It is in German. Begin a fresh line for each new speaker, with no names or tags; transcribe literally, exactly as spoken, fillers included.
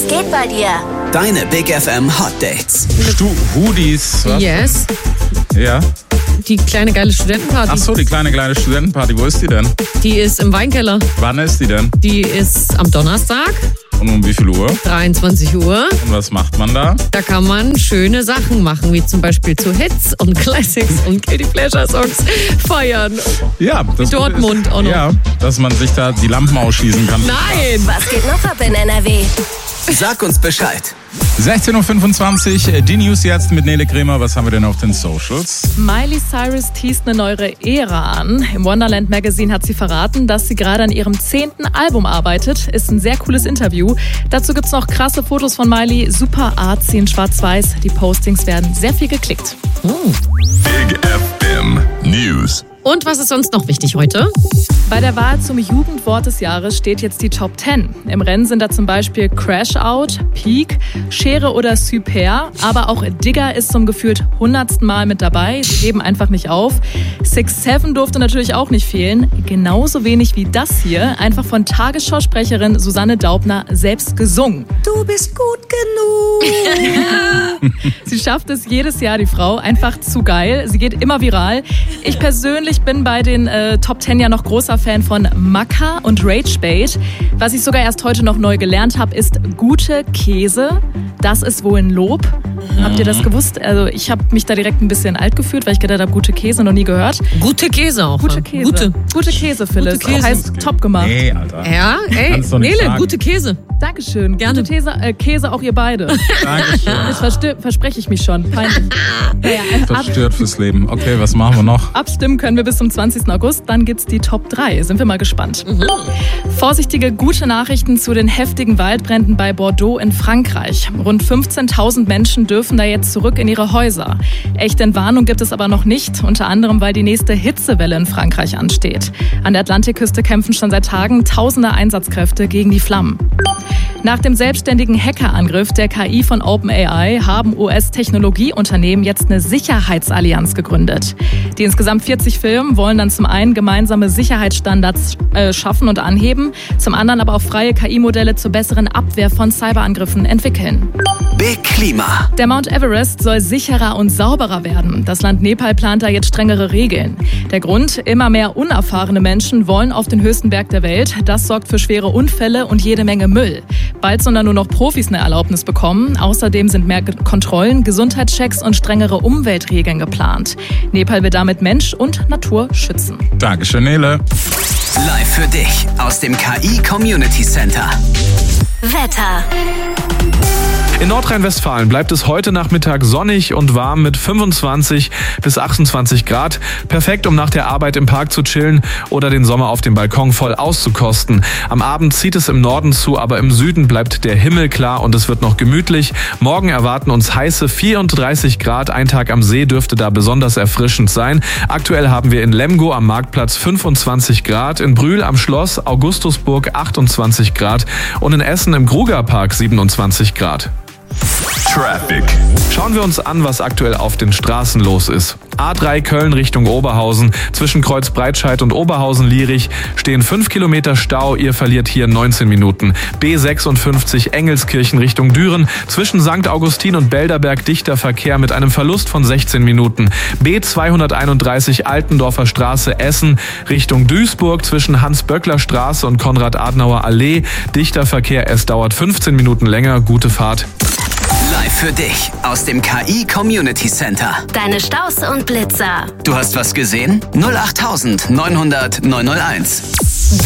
Was geht bei dir?
Deine Big F M Hot Dates.
Stu Hoodies. Was?
Yes.
Ja.
Die kleine geile Studentenparty.
Ach so, die kleine, kleine Studentenparty. Wo ist die denn?
Die ist im Weinkeller.
Wann ist die denn?
Die ist am Donnerstag.
Und um wie viel Uhr?
dreiundzwanzig Uhr.
Und was macht man da?
Da kann man schöne Sachen machen, wie zum Beispiel zu Hits und Classics und Guilty Pleasure Songs feiern.
Ja, das
Dortmund
ist,
auch noch.
Ja, dass man sich da die Lampen ausschießen kann.
Nein!
Was geht noch ab in N R W?
Sag uns Bescheid.
sechzehn Uhr fünfundzwanzig, die News jetzt mit Nele Kremer. Was haben wir denn auf den Socials?
Miley Cyrus teast eine neue Ära an. Im Wonderland Magazine hat sie verraten, dass sie gerade an ihrem zehnten Album arbeitet. Ist ein sehr cooles Interview. Dazu gibt's noch krasse Fotos von Miley, super artsy in schwarz-weiß. Die Postings werden sehr viel geklickt.
Oh.
Big F M News.
Und was ist sonst noch wichtig heute?
Bei der Wahl zum Jugendwort des Jahres steht jetzt die Top zehn. Im Rennen sind da zum Beispiel Crash Out, Peak, Schere oder Super. Aber auch Digger ist zum gefühlt hundertsten Mal mit dabei. Sie geben einfach nicht auf. Six Seven durfte natürlich auch nicht fehlen. Genauso wenig wie das hier. Einfach von Tagesschausprecherin Susanne Daubner selbst gesungen.
Du bist gut genug.
Sie schafft es jedes Jahr, die Frau. Einfach zu geil. Sie geht immer viral. Ich persönlich bin bei den äh, Top zehn ja noch großer Fan von Maca und Ragebait. Was ich sogar erst heute noch neu gelernt habe, ist gute Käse. Das ist wohl ein Lob. Mhm. Habt ihr das gewusst? Also ich habe mich da direkt ein bisschen alt gefühlt, weil ich gedacht habe, gute Käse noch nie gehört.
Gute Käse auch.
Gute Käse.
Gute,
gute Käse, Phyllis.
Gute Käse.
Heißt top gemacht.
Nee, Alter.
Ja, ey,
Kannst du nicht
Nele,
sagen.
gute Käse.
Dankeschön.
Gerne.
Gute Käse, äh, Käse auch ihr beide.
Dankeschön.
Das verste- verspreche ich mich schon. Peinlich. Naja, ab-
Verstört fürs Leben. Okay, was machen wir noch?
Abstimmen können wir bis zum zwanzigsten August. Dann gibt's die Top drei. Sind wir mal gespannt. Mhm. Vorsichtige, gute Nachrichten zu den heftigen Waldbränden bei Bordeaux in Frankreich. Rund fünfzehntausend Menschen dürfen da jetzt zurück in ihre Häuser. Echte Entwarnung gibt es aber noch nicht. Unter anderem, weil die nächste Hitzewelle in Frankreich ansteht. An der Atlantikküste kämpfen schon seit Tagen tausende Einsatzkräfte gegen die Flammen. Nach dem selbstständigen Hackerangriff der K I von OpenAI haben U S-Technologieunternehmen jetzt eine Sicherheitsallianz gegründet. Die insgesamt vierzig Firmen wollen dann zum einen gemeinsame Sicherheitsstandards äh, schaffen und anheben, zum anderen aber auch freie K I-Modelle zur besseren Abwehr von Cyberangriffen entwickeln.
Big Klima.
Der Mount Everest soll sicherer und sauberer werden. Das Land Nepal plant da jetzt strengere Regeln. Der Grund? Immer mehr unerfahrene Menschen wollen auf den höchsten Berg der Welt. Das sorgt für schwere Unfälle und jede Menge Müll. Bald sollen da nur noch Profis eine Erlaubnis bekommen. Außerdem sind mehr Kontrollen, Gesundheitschecks und strengere Umweltregeln geplant. Nepal will damit Mensch und Natur schützen.
Dankeschön, Nele.
Live für dich aus dem K I Community Center.
Wetter.
In Nordrhein-Westfalen bleibt es heute Nachmittag sonnig und warm mit fünfundzwanzig bis achtundzwanzig Grad. Perfekt, um nach der Arbeit im Park zu chillen oder den Sommer auf dem Balkon voll auszukosten. Am Abend zieht es im Norden zu, aber im Süden bleibt der Himmel klar und es wird noch gemütlich. Morgen erwarten uns heiße vierunddreißig Grad. Ein Tag am See dürfte da besonders erfrischend sein. Aktuell haben wir in Lemgo am Marktplatz fünfundzwanzig Grad, in Brühl am Schloss Augustusburg achtundzwanzig Grad und in Essen im Grugerpark siebenundzwanzig Grad.
Traffic.
Schauen wir uns an, was aktuell auf den Straßen los ist. A drei Köln Richtung Oberhausen. Zwischen Kreuz Breitscheid und Oberhausen-Lierich stehen fünf Kilometer Stau. Ihr verliert hier neunzehn Minuten. B sechsundfünfzig Engelskirchen Richtung Düren. Zwischen Sankt Augustin und Belderberg dichter Verkehr mit einem Verlust von sechzehn Minuten. B zweihunderteinunddreißig Altendorfer Straße Essen Richtung Duisburg. Zwischen Hans-Böckler-Straße und Konrad-Adenauer-Allee dichter Verkehr. Es dauert fünfzehn Minuten länger. Gute Fahrt.
Live für dich aus dem K I Community Center.
Deine Staus und Blitzer.
Du hast was gesehen? null acht neunhundert neunhunderт neunhunderteins.